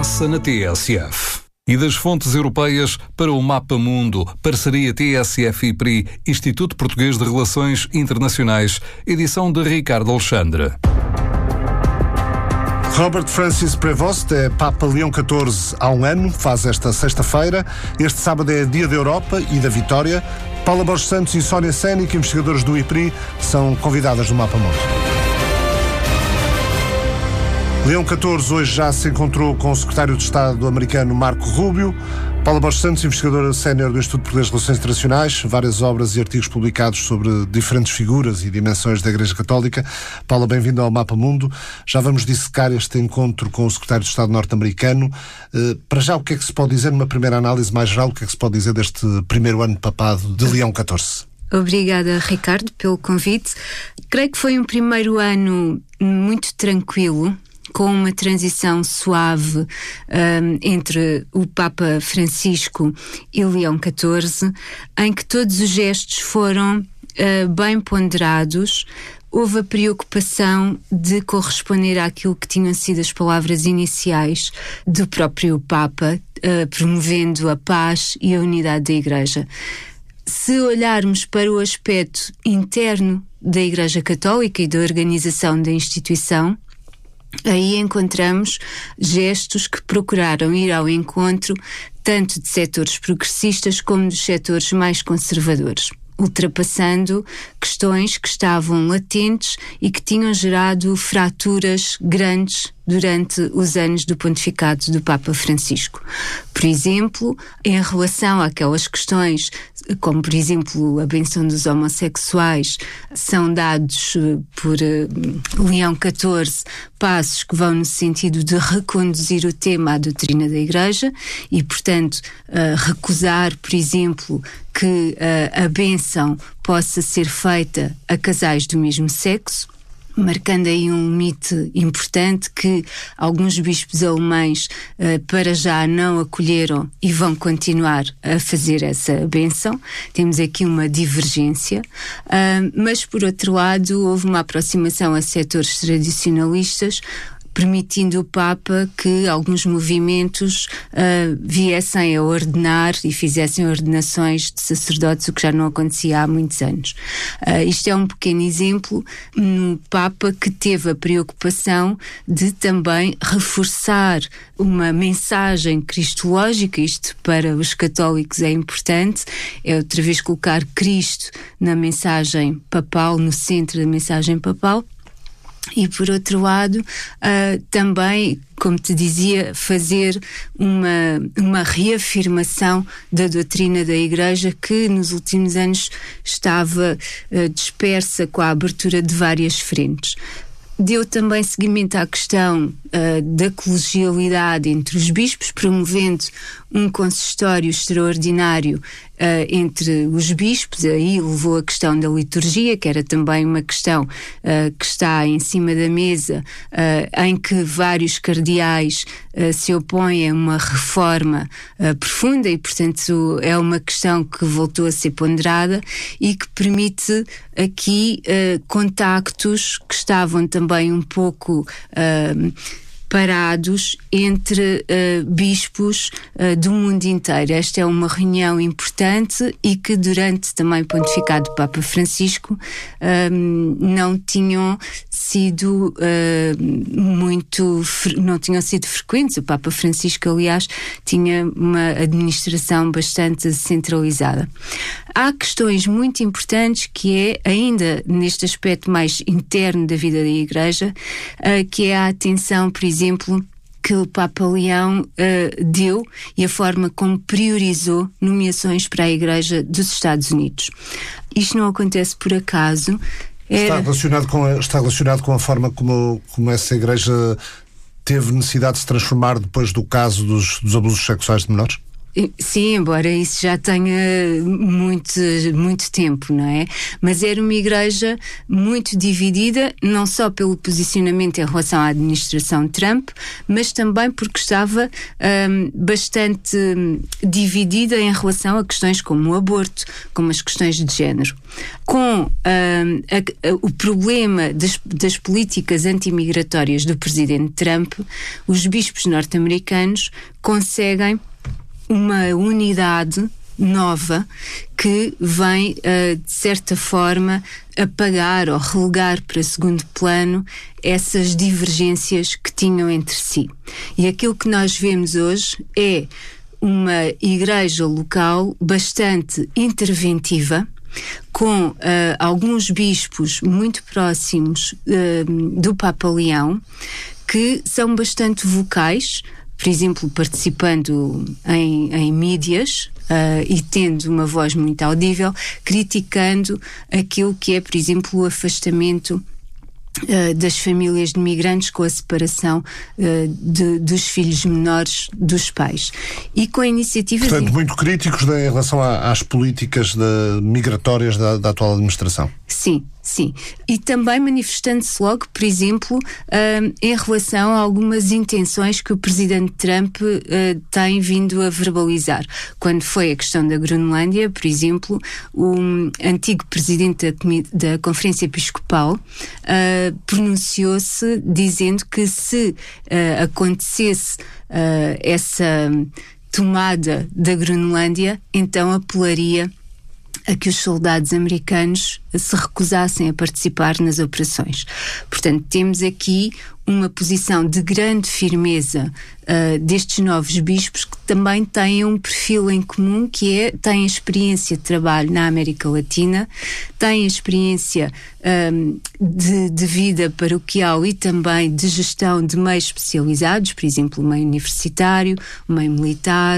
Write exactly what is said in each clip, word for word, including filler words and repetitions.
passa na T S F. E das fontes europeias para o Mapa Mundo, parceria T S F I P R I, Instituto Português de Relações Internacionais, edição de Ricardo Alexandre. Robert Francis Prevost é Papa Leão catorze há um ano, faz esta sexta-feira. Este sábado é dia da Europa e da Vitória. Paula Borges Santos e Sónia Sénic, investigadores do I P R I, são convidadas do Mapa Mundo. Leão catorze hoje já se encontrou com o secretário de Estado americano Marco Rubio. Paula Borges Santos, investigadora sénior do Instituto Português de Relações Internacionais, várias obras e artigos publicados sobre diferentes figuras e dimensões da Igreja Católica. Paula, bem-vinda ao Mapa Mundo. Já vamos dissecar este encontro com o secretário de Estado norte-americano. Uh, para já, o que é que se pode dizer, numa primeira análise mais geral, o que é que se pode dizer deste primeiro ano de papado de Leão catorze? Obrigada, Ricardo, pelo convite. Creio que foi um primeiro ano muito tranquilo, com uma transição suave um, entre o Papa Francisco e Leão catorze, em que todos os gestos foram uh, bem ponderados. Houve a preocupação de corresponder àquilo que tinham sido as palavras iniciais do próprio Papa, uh, promovendo a paz e a unidade da Igreja. Se olharmos para o aspecto interno da Igreja Católica e da organização da instituição, aí encontramos gestos que procuraram ir ao encontro tanto de setores progressistas como dos setores mais conservadores, ultrapassando questões que estavam latentes e que tinham gerado fraturas grandes durante os anos do pontificado do Papa Francisco. Por exemplo, em relação àquelas questões, como por exemplo a benção dos homossexuais, são dados por uh, Leão catorze passos que vão no sentido de reconduzir o tema à doutrina da Igreja e, portanto, uh, recusar, por exemplo, que uh, a bênção possa ser feita a casais do mesmo sexo, marcando aí um mito importante que alguns bispos alemães uh, para já não acolheram e vão continuar a fazer essa bênção. Temos aqui uma divergência, uh, mas por outro lado houve uma aproximação a setores tradicionalistas, permitindo o Papa que alguns movimentos uh, viessem a ordenar e fizessem ordenações de sacerdotes, o que já não acontecia há muitos anos. Uh, isto é um pequeno exemplo no Papa que teve a preocupação de também reforçar uma mensagem cristológica. Isto para os católicos é importante, é outra vez colocar Cristo na mensagem papal, no centro da mensagem papal. E, por outro lado, uh, também, como te dizia, fazer uma, uma reafirmação da doutrina da Igreja que nos últimos anos estava uh, dispersa com a abertura de várias frentes. Deu também seguimento à questão uh, da colegialidade entre os bispos, promovendo um consistório extraordinário uh, entre os bispos. Aí levou a questão da liturgia, que era também uma questão uh, que está em cima da mesa, uh, em que vários cardeais uh, se opõem a uma reforma uh, profunda e, portanto, é uma questão que voltou a ser ponderada e que permite aqui uh, contactos que estavam também um pouco Uh, parados entre uh, bispos uh, do mundo inteiro. Esta é uma reunião importante e que durante também o pontificado do Papa Francisco um, não tinham sido uh, muito, não tinham sido frequentes. O Papa Francisco, aliás, tinha uma administração bastante centralizada. Há questões muito importantes que é, ainda neste aspecto mais interno da vida da Igreja, uh, que é a atenção, por exemplo, exemplo, que o Papa Leão uh, deu e a forma como priorizou nomeações para a Igreja dos Estados Unidos. Isto não acontece por acaso. Era... Está relacionado com a, está relacionado com a forma como, como essa Igreja teve necessidade de se transformar depois do caso dos, dos abusos sexuais de menores? Sim, embora isso já tenha muito, muito tempo, não é? Mas era uma igreja muito dividida, não só pelo posicionamento em relação à administração Trump, mas também porque estava um, bastante dividida em relação a questões como o aborto, como as questões de género. Com um, a, a, o problema das, das políticas antimigratórias do presidente Trump, os bispos norte-americanos conseguem uma unidade nova que vem, uh, de certa forma, apagar ou relegar para segundo plano essas divergências que tinham entre si. E aquilo que nós vemos hoje é uma igreja local bastante interventiva, com uh, alguns bispos muito próximos uh, do Papa Leão, que são bastante vocais, por exemplo, participando em, em mídias uh, e tendo uma voz muito audível, criticando aquilo que é, por exemplo, o afastamento Uh, das famílias de migrantes com a separação uh, de, dos filhos menores dos pais. E com iniciativas... Portanto, in... muito críticos de, em relação a, às políticas de, migratórias da, da atual administração. Sim, sim. E também manifestando-se logo, por exemplo, uh, em relação a algumas intenções que o presidente Trump uh, tem vindo a verbalizar. Quando foi a questão da Groenlândia, por exemplo, o um, antigo presidente da, da Conferência Episcopal uh, pronunciou-se dizendo que se uh, acontecesse uh, essa tomada da Groenlândia, então apelaria a que os soldados americanos se recusassem a participar nas operações. Portanto, temos aqui uma posição de grande firmeza uh, destes novos bispos, que também têm um perfil em comum, que é, têm experiência de trabalho na América Latina, têm experiência um, de, de vida paroquial e também de gestão de meios especializados, por exemplo, o meio universitário, o meio militar.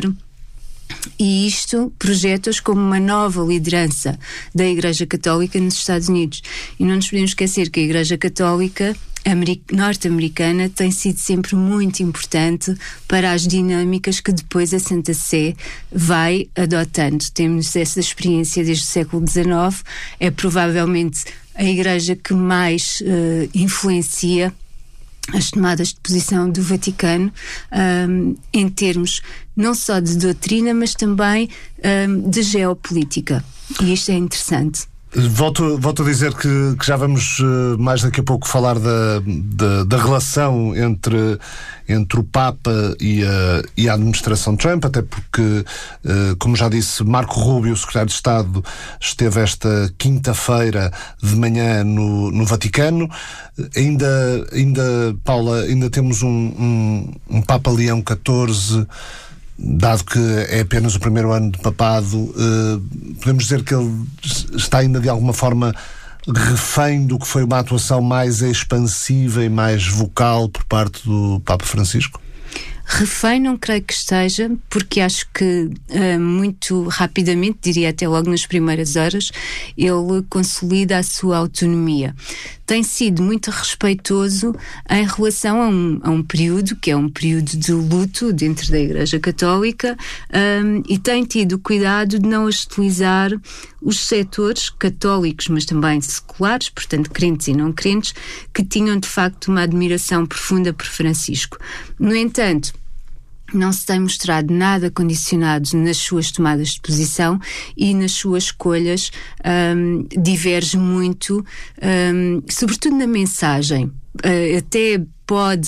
E isto projeta-os como uma nova liderança da Igreja Católica nos Estados Unidos. E não nos podemos esquecer que a Igreja Católica norte-americana tem sido sempre muito importante para as dinâmicas que depois a Santa Sé vai adotando. Temos essa experiência desde o século dezenove, é provavelmente a Igreja que mais uh, influencia as tomadas de posição do Vaticano um, em termos não só de doutrina, mas também um, de geopolítica. E isto é interessante. Volto, volto a dizer que, que já vamos uh, mais daqui a pouco falar da, da, da relação entre, entre o Papa e a, e a administração Trump, até porque, uh, como já disse, Marco Rubio, o secretário de Estado, esteve esta quinta-feira de manhã no, no Vaticano. Ainda, ainda, Paula, ainda temos um, um, um Papa Leão catorze, dado que é apenas o primeiro ano de papado, uh, podemos dizer que ele está ainda de alguma forma refém do que foi uma atuação mais expansiva e mais vocal por parte do Papa Francisco? Refém não creio que esteja, porque acho que uh, muito rapidamente, diria até logo nas primeiras horas, ele consolida a sua autonomia. Tem sido muito respeitoso em relação a um, a um período, que é um período de luto dentro da Igreja Católica, um, e tem tido cuidado de não hostilizar os setores católicos, mas também seculares, portanto crentes e não crentes, que tinham de facto uma admiração profunda por Francisco. No entanto, não se tem mostrado nada condicionado nas suas tomadas de posição e nas suas escolhas, um, diverge muito, um, sobretudo na mensagem. Uh, até pode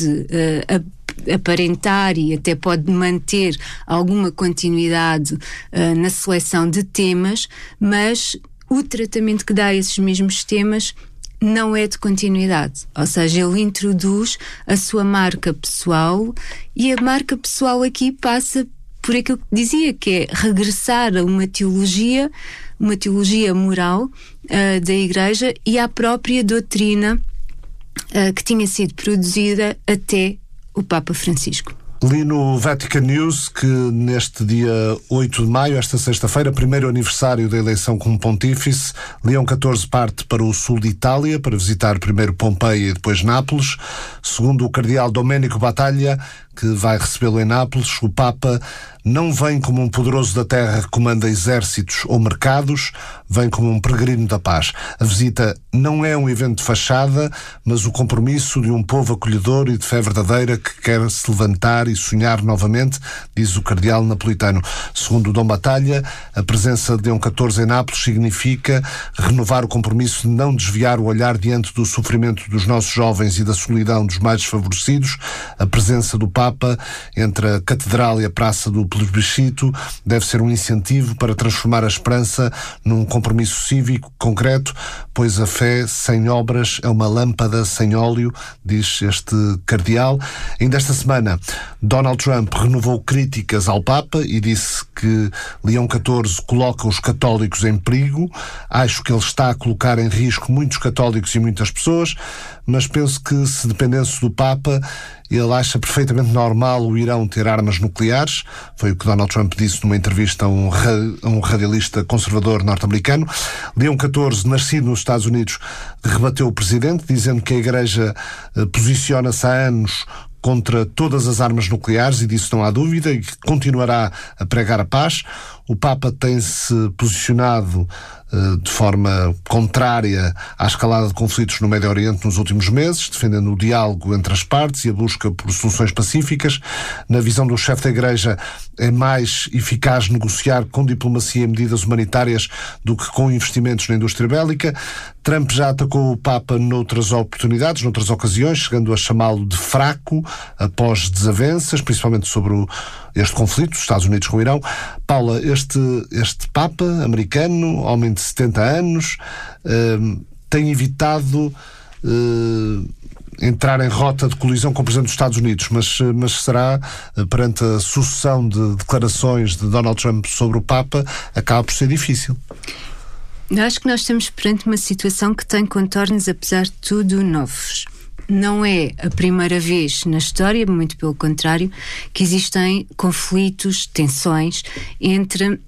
uh, aparentar e até pode manter alguma continuidade uh, na seleção de temas, mas o tratamento que dá a esses mesmos temas não é de continuidade, ou seja, ele introduz a sua marca pessoal, e a marca pessoal aqui passa por aquilo que dizia, que é regressar a uma teologia, uma teologia moral uh, da Igreja e à própria doutrina uh, que tinha sido produzida até o Papa Francisco. Li no Vatican News que neste dia oito de maio, esta sexta-feira, primeiro aniversário da eleição como pontífice, Leão catorze parte para o sul de Itália para visitar primeiro Pompeia e depois Nápoles. Segundo o cardeal Domenico Battaglia, que vai recebê-lo em Nápoles. O Papa não vem como um poderoso da terra que comanda exércitos ou mercados, vem como um peregrino da paz. A visita não é um evento de fachada, mas o compromisso de um povo acolhedor e de fé verdadeira que quer se levantar e sonhar novamente, diz o cardeal napolitano. Segundo o Dom Batalha, a presença de Leão catorze em Nápoles significa renovar o compromisso de não desviar o olhar diante do sofrimento dos nossos jovens e da solidão dos mais desfavorecidos. A presença do Papa entre a Catedral e a Praça do Plebiscito deve ser um incentivo para transformar a esperança num compromisso cívico concreto, pois a fé sem obras é uma lâmpada sem óleo, diz este cardeal. Ainda esta semana, Donald Trump renovou críticas ao Papa e disse que Leão catorze coloca os católicos em perigo. Acho que ele está a colocar em risco muitos católicos e muitas pessoas, mas penso que se dependesse do Papa, ele acha perfeitamente normal o Irão ter armas nucleares. Foi o que Donald Trump disse numa entrevista a um, a um radialista conservador norte-americano. Leão catorze, nascido nos Estados Unidos, rebateu o presidente, dizendo que a Igreja eh, posiciona-se há anos contra todas as armas nucleares, e disso não há dúvida, e que continuará a pregar a paz. O Papa tem-se posicionado uh, de forma contrária à escalada de conflitos no Médio Oriente nos últimos meses, defendendo o diálogo entre as partes e a busca por soluções pacíficas. Na visão do chefe da Igreja, é mais eficaz negociar com diplomacia e medidas humanitárias do que com investimentos na indústria bélica. Trump já atacou o Papa noutras oportunidades, noutras ocasiões, chegando a chamá-lo de fraco após desavenças, principalmente sobre o, este conflito dos Estados Unidos com o Irão. Paula, este, este Papa americano, homem de setenta anos, eh, tem evitado eh, entrar em rota de colisão com o Presidente dos Estados Unidos, mas, mas será, perante a sucessão de declarações de Donald Trump sobre o Papa, acaba por ser difícil. Eu acho que nós estamos perante uma situação que tem contornos, apesar de tudo, novos. Não é a primeira vez na história, muito pelo contrário, que existem conflitos, tensões entre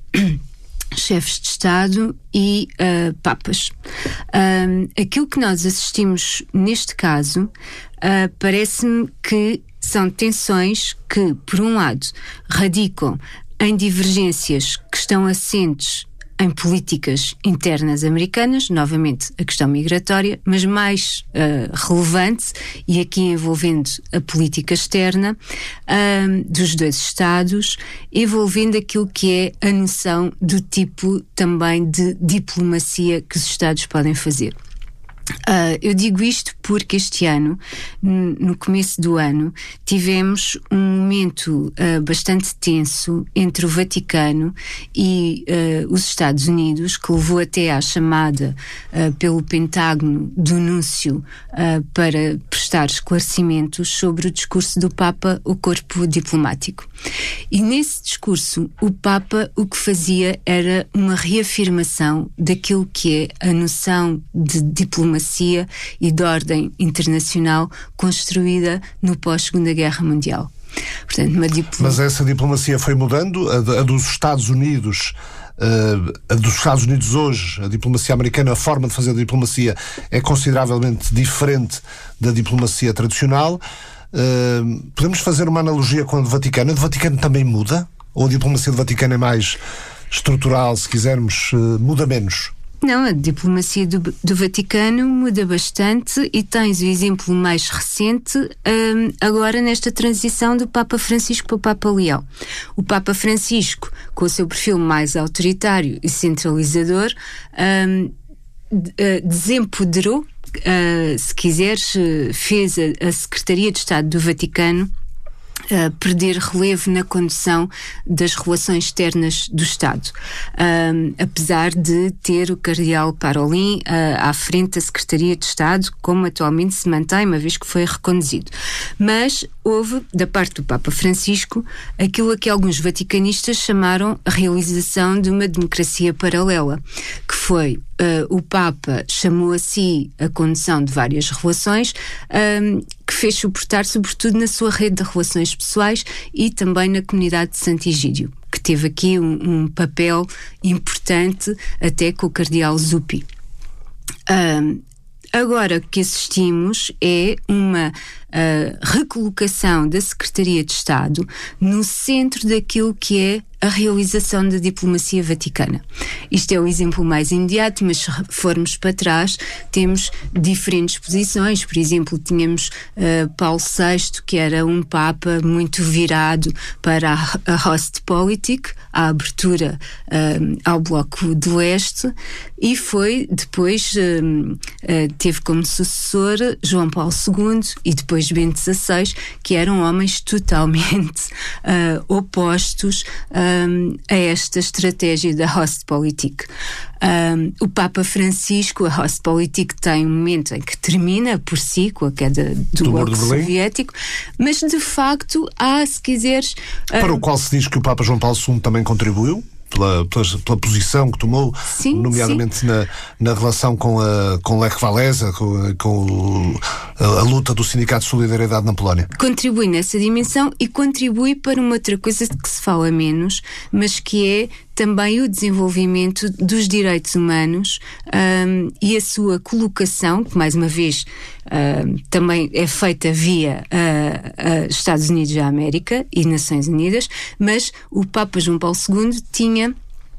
chefes de Estado e uh, papas. Um, aquilo que nós assistimos neste caso uh, parece-me que são tensões que, por um lado, radicam em divergências que estão assentes em políticas internas americanas, novamente a questão migratória, mas mais uh, relevante, e aqui envolvendo a política externa uh, dos dois Estados, envolvendo aquilo que é a noção do tipo também de diplomacia que os Estados podem fazer. Uh, eu digo isto porque este ano, no começo do ano, tivemos um momento uh, bastante tenso entre o Vaticano e uh, os Estados Unidos, que levou até à chamada uh, pelo Pentágono do Núncio uh, para prestar esclarecimentos sobre o discurso do Papa ao corpo diplomático. E nesse discurso, o Papa o que fazia era uma reafirmação daquilo que é a noção de diplomacia e de ordem internacional construída no pós-Segunda Guerra Mundial. Portanto, uma diplomacia... Mas essa diplomacia foi mudando? A, de, a dos Estados Unidos, uh, a dos Estados Unidos hoje, a diplomacia americana, a forma de fazer a diplomacia é consideravelmente diferente da diplomacia tradicional. Uh, podemos fazer uma analogia com a do Vaticano? A do Vaticano também muda? Ou a diplomacia do Vaticano é mais estrutural, se quisermos, uh, muda menos? Não, a diplomacia do, do Vaticano muda bastante, e tens o exemplo mais recente um, agora nesta transição do Papa Francisco para o Papa Leão. O Papa Francisco, com o seu perfil mais autoritário e centralizador, um, desempoderou, uh, se quiseres, fez a, a Secretaria de Estado do Vaticano Uh, perder relevo na condução das relações externas do Estado, uh, apesar de ter o cardeal Parolin uh, à frente da Secretaria de Estado, como atualmente se mantém, uma vez que foi reconduzido. Mas houve, da parte do Papa Francisco, aquilo a que alguns vaticanistas chamaram a realização de uma democracia paralela, que foi Uh, o Papa chamou a si a condução de várias relações, um, que fez suportar sobretudo na sua rede de relações pessoais e também na comunidade de Santo Egídio, que teve aqui um, um papel importante até com o cardeal Zuppi. Um, Agora o que assistimos é uma a recolocação da Secretaria de Estado no centro daquilo que é a realização da diplomacia vaticana. Isto é o exemplo mais imediato, mas se formos para trás, temos diferentes posições. Por exemplo, tínhamos uh, Paulo sexto, que era um Papa muito virado para a, a Ostpolitik, a abertura uh, ao Bloco de Leste, e foi depois, uh, uh, teve como sucessor João Paulo segundo e depois Bento dezasseis, que eram homens totalmente uh, opostos uh, a esta estratégia da Ostpolitik. Um, o Papa Francisco, a Ostpolitik tem um momento em que termina por si, com a queda do, do bloco soviético, mas de facto há, se quiseres... Um... Para o qual se diz que o Papa João Paulo segundo também contribuiu? Pela, pela, pela posição que tomou, sim, nomeadamente sim. Na, na relação com, a, com Lech Walesa, com, com o, a, a luta do Sindicato de Solidariedade na Polónia. Contribui nessa dimensão e contribui para uma outra coisa de que se fala menos, mas que é também o desenvolvimento dos direitos humanos um, e a sua colocação, que mais uma vez um, também é feita via uh, uh, Estados Unidos da América e Nações Unidas, mas o Papa João Paulo segundo tinha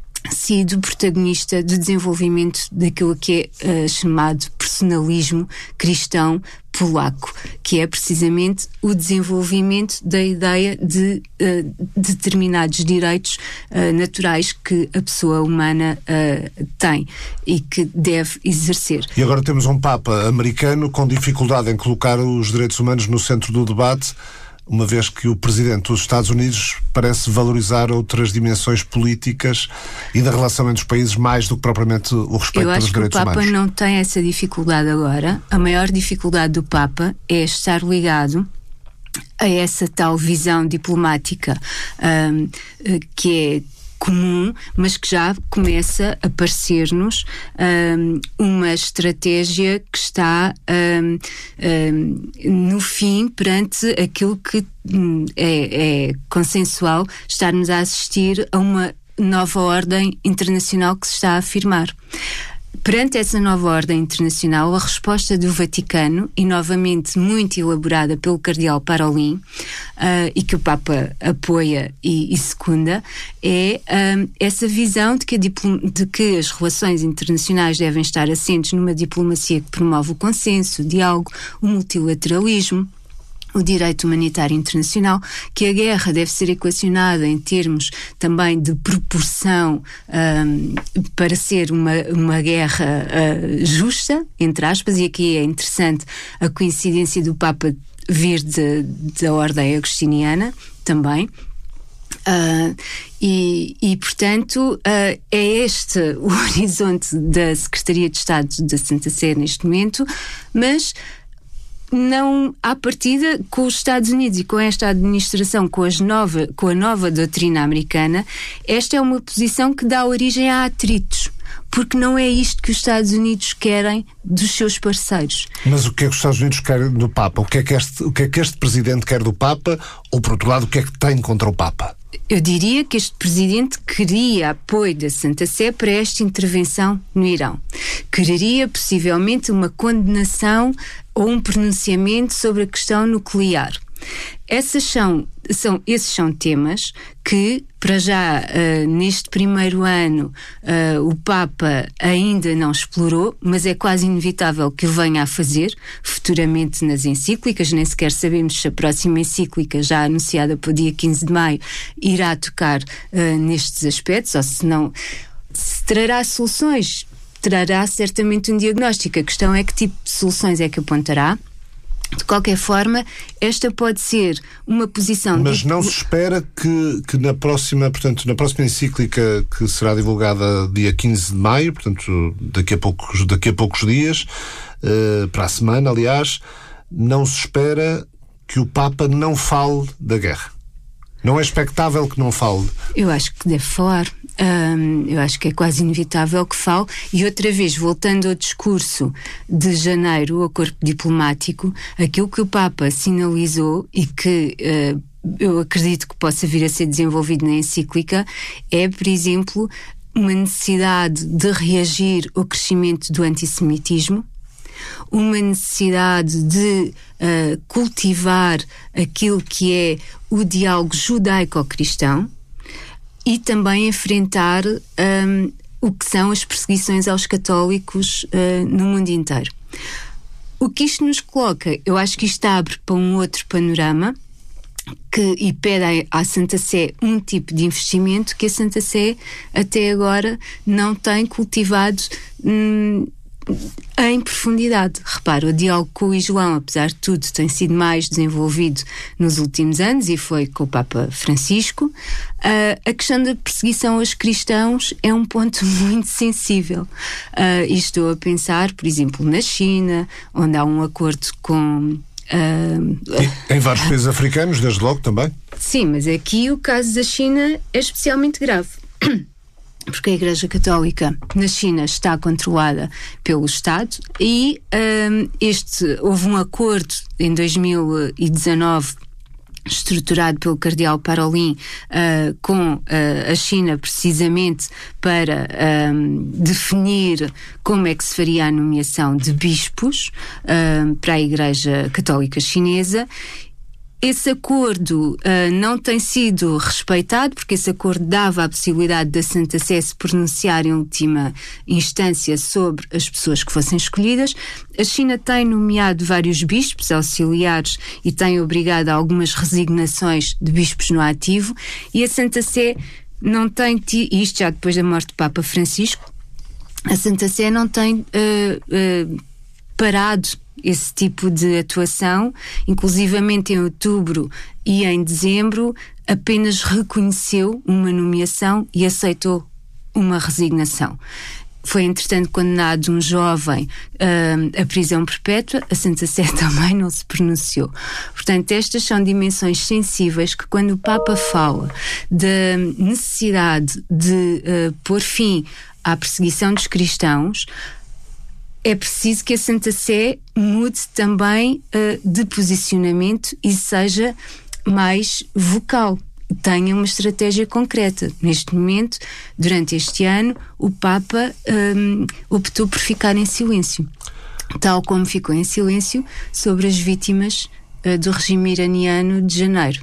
sido protagonista do desenvolvimento daquilo que é uh, chamado personalismo cristão polaco, que é precisamente o desenvolvimento da ideia de uh, determinados direitos uh, naturais que a pessoa humana uh, tem e que deve exercer. E agora temos um Papa americano com dificuldade em colocar os direitos humanos no centro do debate, uma vez que o Presidente dos Estados Unidos parece valorizar outras dimensões políticas e da relação entre os países mais do que propriamente o respeito pelos direitos humanos. Eu acho que o Papa não tem essa dificuldade agora. A maior dificuldade do Papa é estar ligado a essa tal visão diplomática um, que é comum, mas que já começa a parecer-nos um, uma estratégia que está um, um, no fim perante aquilo que um, é, é consensual, estarmos a assistir a uma nova ordem internacional que se está a afirmar. Perante essa nova ordem internacional, a resposta do Vaticano, e novamente muito elaborada pelo cardeal Parolin, uh, e que o Papa apoia e, e secunda, é um, essa visão de que, a de que as relações internacionais devem estar assentes numa diplomacia que promove o consenso, o diálogo, o multilateralismo, o direito humanitário internacional, que a guerra deve ser equacionada em termos também de proporção um, para ser uma, uma guerra uh, justa, entre aspas, e aqui é interessante a coincidência do Papa vir de, da ordem agostiniana também. Uh, e, e, portanto, uh, é este o horizonte da Secretaria de Estado da Santa Sé neste momento, mas não, à partida, com os Estados Unidos e com esta administração, com, as nova, com a nova doutrina americana, esta é uma posição que dá origem a atritos, porque não é isto que os Estados Unidos querem dos seus parceiros. Mas o que é que os Estados Unidos querem do Papa? O que é que este, o que é que este presidente quer do Papa? Ou, por outro lado, o que é que tem contra o Papa? Eu diria que este presidente queria apoio da Santa Sé para esta intervenção no Irão. Quereria, possivelmente, uma condenação ou um pronunciamento sobre a questão nuclear. Essas são, são, esses são temas que, para já, uh, neste primeiro ano, uh, o Papa ainda não explorou, mas é quase inevitável que o venha a fazer futuramente nas encíclicas. Nem sequer sabemos se a próxima encíclica, já anunciada para o dia quinze de maio, irá tocar uh, nestes aspectos, ou se não, se trará soluções, trará certamente um diagnóstico. A questão é que tipo de soluções é que apontará. De qualquer forma, esta pode ser uma posição... Mas de... não se espera que, que na próxima, portanto, na próxima encíclica, que será divulgada dia quinze de maio, portanto, daqui a poucos, daqui a poucos dias, uh, para a semana, aliás, não se espera que o Papa não fale da guerra. Não é expectável que não fale? Eu acho que deve falar. Um, eu acho que é quase inevitável que fale. E outra vez, voltando ao discurso de janeiro, ao corpo diplomático, aquilo que o Papa sinalizou e que uh, eu acredito que possa vir a ser desenvolvido na encíclica é, por exemplo, uma necessidade de reagir ao crescimento do antissemitismo, uma necessidade de uh, cultivar aquilo que é o diálogo judaico-cristão e também enfrentar um, o que são as perseguições aos católicos uh, no mundo inteiro. O que isto nos coloca, eu acho que isto abre para um outro panorama que, e pede à Santa Sé um tipo de investimento que a Santa Sé até agora não tem cultivado hum, em profundidade. Repara, o diálogo com o Islão, apesar de tudo, tem sido mais desenvolvido nos últimos anos e foi com o Papa Francisco. Uh, a questão da perseguição aos cristãos é um ponto muito sensível. Uh, e estou a pensar, por exemplo, na China, onde há um acordo com... Uh, em vários países africanos, desde logo também. Sim, mas aqui o caso da China é especialmente grave. Porque a Igreja Católica na China está controlada pelo Estado e um, este, houve um acordo em dois mil e dezanove estruturado pelo Cardeal Parolin uh, com uh, a China precisamente para um, definir como é que se faria a nomeação de bispos uh, para a Igreja Católica Chinesa. Esse acordo uh, não tem sido respeitado, porque esse acordo dava a possibilidade da Santa Sé se pronunciar em última instância sobre as pessoas que fossem escolhidas. A China tem nomeado vários bispos auxiliares e tem obrigado a algumas resignações de bispos no ativo, e a Santa Sé não tem tido, isto já depois da morte do Papa Francisco, a Santa Sé não tem uh, uh, parado esse tipo de atuação. Inclusivamente em outubro e em dezembro apenas reconheceu uma nomeação e aceitou uma resignação. Foi entretanto condenado um jovem uh, à prisão perpétua. A Santa Sé também não se pronunciou. Portanto, estas são dimensões sensíveis que, quando o Papa fala da necessidade de uh, pôr fim à perseguição dos cristãos, é preciso que a Santa Sé mude também uh, de posicionamento e seja mais vocal, tenha uma estratégia concreta. Neste momento, durante este ano, o Papa um, optou por ficar em silêncio, tal como ficou em silêncio sobre as vítimas uh, do regime iraniano de janeiro.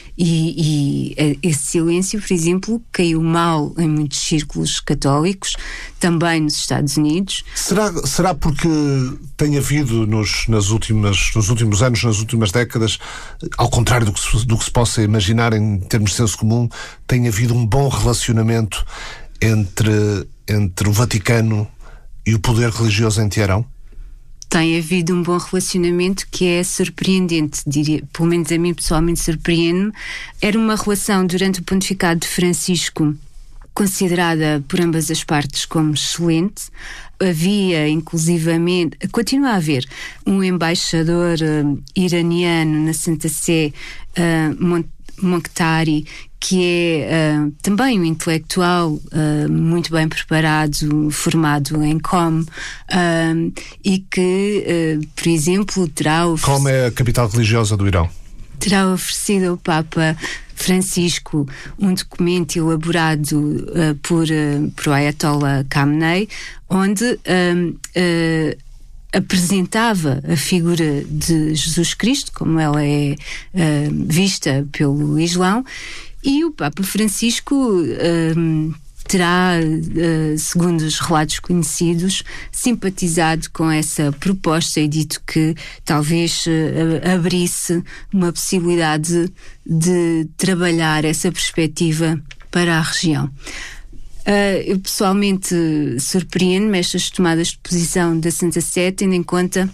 E, e esse silêncio, por exemplo, caiu mal em muitos círculos católicos, também nos Estados Unidos. Será, será porque tem havido nos, nas últimas, nos últimos anos, nas últimas décadas, ao contrário do que, se, do que se possa imaginar em termos de senso comum, tem havido um bom relacionamento entre, entre o Vaticano e o poder religioso em Teherão? Tem havido um bom relacionamento que é surpreendente, diria, pelo menos a mim pessoalmente surpreende-me. Era uma relação durante o pontificado de Francisco considerada por ambas as partes como excelente. Havia, inclusivamente, continua a haver, um embaixador uh, iraniano na Santa Sé, uh, Mokhtari, que é uh, também um intelectual uh, muito bem preparado, formado em Qom, uh, e que, uh, por exemplo, terá oferecido... Qom é a capital religiosa do Irão. Terá oferecido ao Papa Francisco um documento elaborado uh, por, uh, por Ayatollah Khamenei, onde uh, uh, apresentava a figura de Jesus Cristo, como ela é uh, vista pelo Islão, e o Papa Francisco uh, terá, uh, segundo os relatos conhecidos, simpatizado com essa proposta e dito que talvez uh, abrisse uma possibilidade de, de trabalhar essa perspectiva para a região. Uh, eu pessoalmente surpreendo-me estas tomadas de posição da Santa Sé, tendo em conta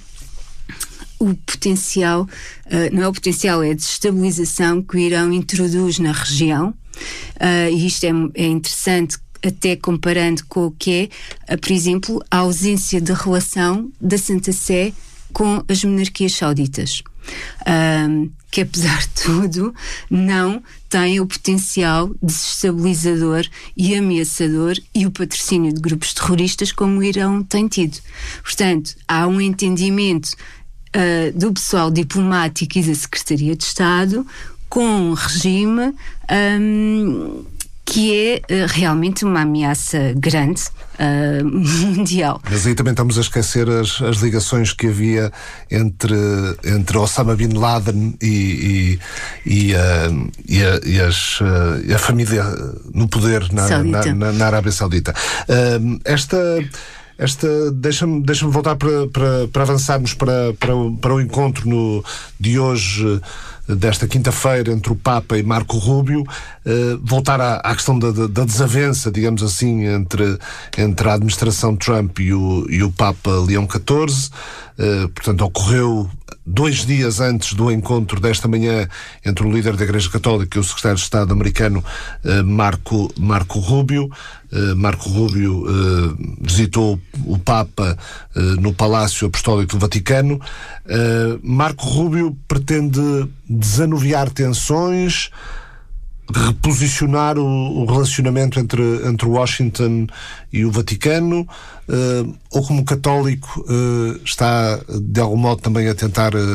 o potencial, uh, não é o potencial, é a desestabilização que o Irão introduz na região, uh, e isto é, é interessante até comparando com o que é, uh, por exemplo, a ausência de relação da Santa Sé com as monarquias sauditas, uh, que apesar de tudo não tem o potencial desestabilizador e ameaçador e o patrocínio de grupos terroristas como o Irão tem tido. Portanto, há um entendimento Uh, do pessoal diplomático e da Secretaria de Estado com um regime um, que é uh, realmente uma ameaça grande, uh, mundial. Mas aí também estamos a esquecer as, as ligações que havia entre, entre Osama Bin Laden e, e, e, uh, e, a, e as, uh, e a família no poder na, na, na, na Arábia Saudita. Uh, esta... Esta, deixa-me, deixa-me voltar para, para, para avançarmos para, para, o, para o encontro no, de hoje, desta quinta-feira, entre o Papa e Marco Rubio, uh, voltar à, à questão da, da desavença, digamos assim, entre, entre a administração Trump e o, e o Papa Leão catorze. Uh, portanto, ocorreu dois dias antes do encontro desta manhã entre o líder da Igreja Católica e o secretário de Estado americano, uh, Marco, Marco Rubio. Uh, Marco Rubio uh, visitou o Papa uh, no Palácio Apostólico do Vaticano. Uh, Marco Rubio pretende desanuviar tensões, reposicionar o, o relacionamento entre, entre Washington e o Vaticano, uh, ou como católico uh, está de algum modo também a tentar uh,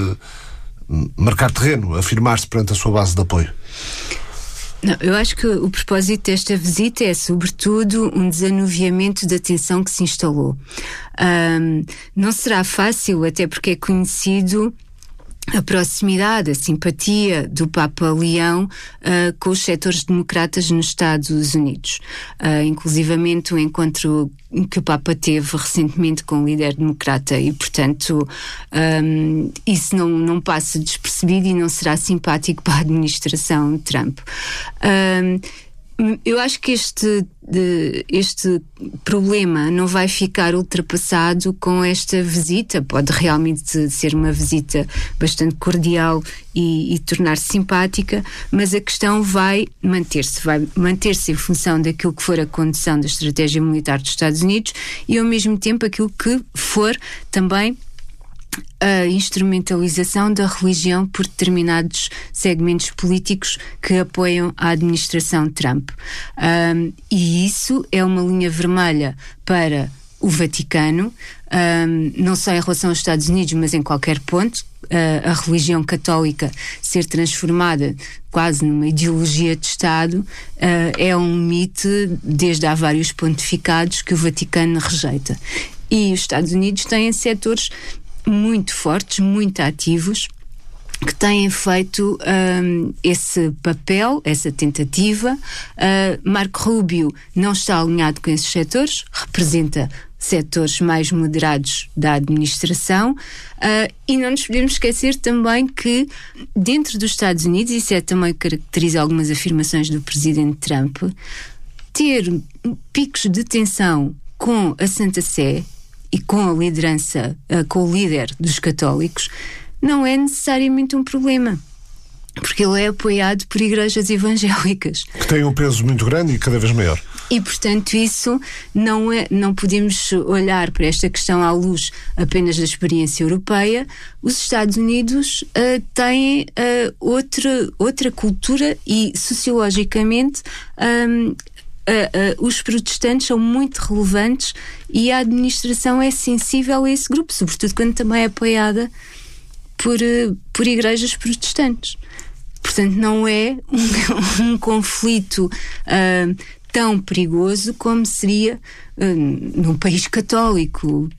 uh, marcar terreno, afirmar-se perante a sua base de apoio? Não, eu acho que o propósito desta visita é, sobretudo, um desanuviamento da tensão que se instalou. Um, não será fácil, até porque é conhecido a proximidade, a simpatia do Papa Leão uh, com os setores democratas nos Estados Unidos. Uh, inclusivamente o encontro que o Papa teve recentemente com o líder democrata e, portanto, um, isso não, não passa despercebido e não será simpático para a administração Trump. Um, Eu acho que este, de, este problema não vai ficar ultrapassado com esta visita. Pode realmente ser uma visita bastante cordial e, e tornar-se simpática, mas a questão vai manter-se, vai manter-se em função daquilo que for a condução da estratégia militar dos Estados Unidos e, ao mesmo tempo, aquilo que for também a instrumentalização da religião por determinados segmentos políticos que apoiam a administração Trump. Um, e isso é uma linha vermelha para o Vaticano, um, não só em relação aos Estados Unidos, mas em qualquer ponto. Uh, a religião católica ser transformada quase numa ideologia de Estado uh, é um mito desde há vários pontificados que o Vaticano rejeita. E os Estados Unidos têm setores muito fortes, muito ativos, que têm feito um, esse papel, essa tentativa. Uh, Marco Rubio não está alinhado com esses setores, representa setores mais moderados da administração, uh, e não nos podemos esquecer também que dentro dos Estados Unidos, isso é também o que caracteriza algumas afirmações do presidente Trump, ter picos de tensão com a Santa Sé e com a liderança, uh, com o líder dos católicos, não é necessariamente um problema, porque ele é apoiado por igrejas evangélicas. Que têm um peso muito grande e cada vez maior. E, portanto, isso não é, não podemos olhar para esta questão à luz apenas da experiência europeia. Os Estados Unidos uh, têm uh, outra, outra cultura e, sociologicamente, um, Uh, uh, os protestantes são muito relevantes e a administração é sensível a esse grupo, sobretudo quando também é apoiada por, uh, por igrejas protestantes. Portanto, não é um, um conflito uh, tão perigoso como seria uh, num país católico.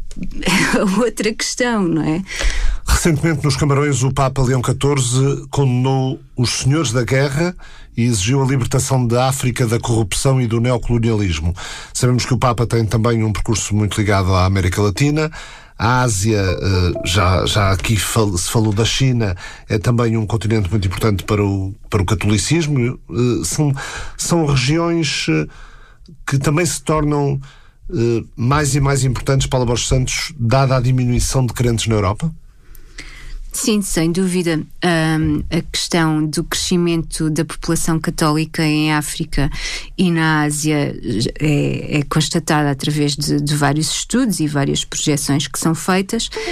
Outra questão, não é? Recentemente, nos Camarões, o Papa Leão catorze condenou os senhores da guerra e exigiu a libertação da África da corrupção e do neocolonialismo. Sabemos que o Papa tem também um percurso muito ligado à América Latina. A Ásia, já, já aqui se falou da China, é também um continente muito importante para o, para o catolicismo. São, são regiões que também se tornam mais e mais importantes, Paula Borges Santos, dada a diminuição de crentes na Europa? Sim, sem dúvida. Um, a questão do crescimento da população católica em África e na Ásia é, é constatada através de, de vários estudos e várias projeções que são feitas.